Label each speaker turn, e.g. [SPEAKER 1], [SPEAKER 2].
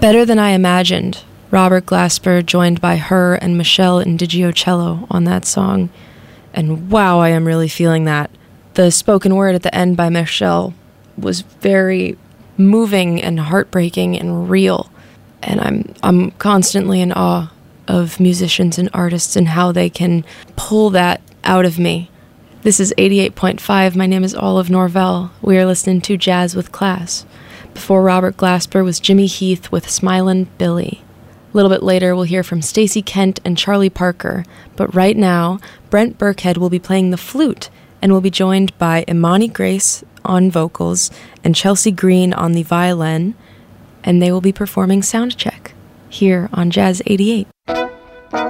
[SPEAKER 1] Better Than I Imagined. Robert Glasper joined by her and Michelle Indigio-Cello on that song. And wow, I am really feeling that. The spoken word at the end by Michelle was very moving and heartbreaking and real. And I'm constantly in awe of musicians and artists and how they can pull that out of me. This is 88.5. My name is Olive Norvell. We are listening to Jazz with Class. Before Robert Glasper was Jimmy Heath with Smilin' Billy. A little bit later, we'll hear from Stacey Kent and Charlie Parker. But right now, Brent Burkhead will be playing the flute and will be joined by Imani Grace on vocals and Chelsea Green on the violin. And they will be performing Soundcheck here on Jazz 88.